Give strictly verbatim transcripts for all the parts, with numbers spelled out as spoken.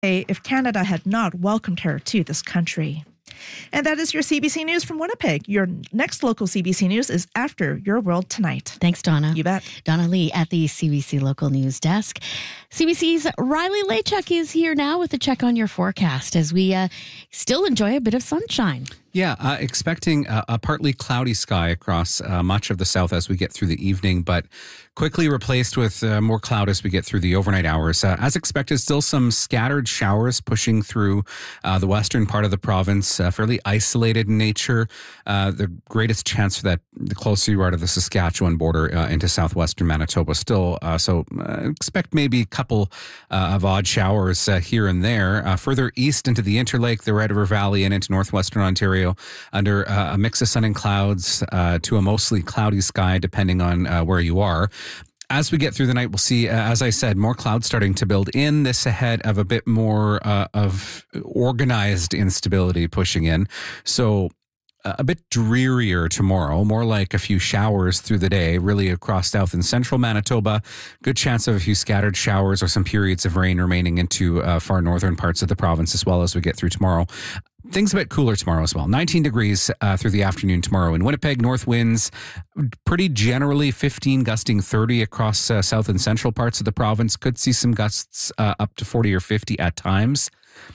if Canada had not welcomed her to this country. And that is your C B C News from Winnipeg. Your next local C B C News is after Your World Tonight. Thanks, Donna. You bet. Donna Lee at the C B C Local News Desk. C B C's Riley Lachuk is here now with a check on your forecast as we uh, still enjoy a bit of sunshine. Yeah, uh, expecting a, a partly cloudy sky across uh, much of the south as we get through the evening, but quickly replaced with uh, more cloud as we get through the overnight hours. Uh, as expected, still some scattered showers pushing through uh, the western part of the province, uh, fairly isolated in nature. Uh, the greatest chance for that the closer you are to the Saskatchewan border uh, into southwestern Manitoba still. Uh, so uh, expect maybe a couple uh, of odd showers uh, here and there. Uh, further east into the Interlake, the Red River Valley, and into northwestern Ontario, under uh, a mix of sun and clouds uh, to a mostly cloudy sky, depending on uh, where you are. As we get through the night, we'll see, uh, as I said, more clouds starting to build in. This ahead of a bit more uh, of organized instability pushing in. So uh, a bit drearier tomorrow, more like a few showers through the day, really across south and central Manitoba. Good chance of a few scattered showers or some periods of rain remaining into uh, far northern parts of the province as well as we get through tomorrow. Things a bit cooler tomorrow as well. nineteen degrees uh, through the afternoon tomorrow in Winnipeg. North winds pretty generally fifteen, gusting thirty across uh, south and central parts of the province. Could see some gusts uh, up to forty or fifty at times.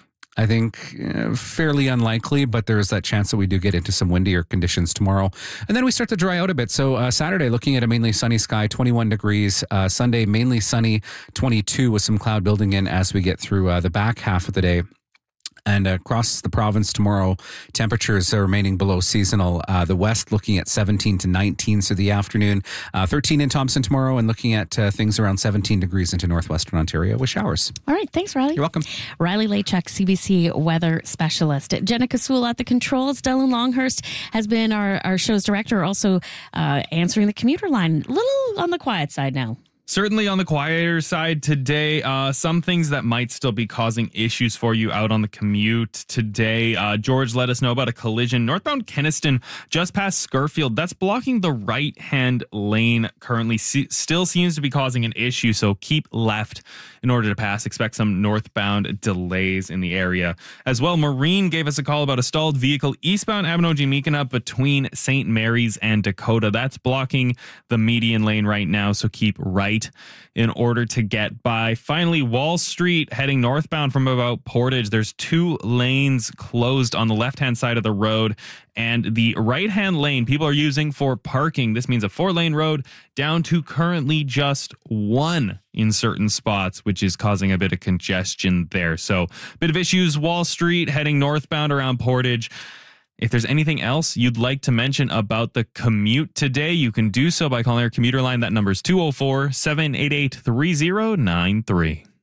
I think uh, fairly unlikely, but there is that chance that we do get into some windier conditions tomorrow. And then we start to dry out a bit. So uh, Saturday, looking at a mainly sunny sky, twenty-one degrees. Uh, Sunday, mainly sunny, twenty-two, with some cloud building in as we get through uh, the back half of the day. And across the province tomorrow, temperatures are remaining below seasonal. Uh, the west looking at seventeen to nineteen through the afternoon. Uh, thirteen in Thompson tomorrow, and looking at uh, things around seventeen degrees into northwestern Ontario with showers. All right. Thanks, Riley. You're welcome. Riley Lachuk, C B C weather specialist. Jenica Sewell at the controls. Dylan Longhurst has been our, our show's director, also uh, answering the commuter line. A little on the quiet side now. Certainly on the quieter side today, uh, some things that might still be causing issues for you out on the commute today. Uh, George let us know about a collision northbound Kenniston just past Scurfield. That's blocking the right-hand lane currently. Se- still seems to be causing an issue, so keep left in order to pass. Expect some northbound delays in the area. As well, Maureen gave us a call about a stalled vehicle eastbound Abinogi-Meekina between Saint Mary's and Dakota. That's blocking the median lane right now, so keep right in order to get by. Finally, Wall Street heading northbound from about Portage. There's two lanes closed on the left-hand side of the road, and the right-hand lane people are using for parking. This means a four-lane road down to currently just one in certain spots, which is causing a bit of congestion there. So a bit of issues. Wall Street heading northbound around Portage. If there's anything else you'd like to mention about the commute today, you can do so by calling our commuter line. That number is two oh four, seven eight eight, three oh nine three.